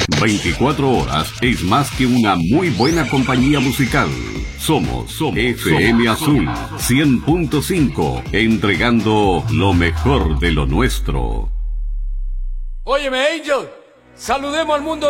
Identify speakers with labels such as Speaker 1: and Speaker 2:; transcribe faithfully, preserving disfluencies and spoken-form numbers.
Speaker 1: veinticuatro horas es más que una muy buena compañía musical. Somos, somos F M somos, Azul cien punto cinco, entregando lo mejor de lo nuestro.
Speaker 2: Óyeme, Angel, saludemos al mundo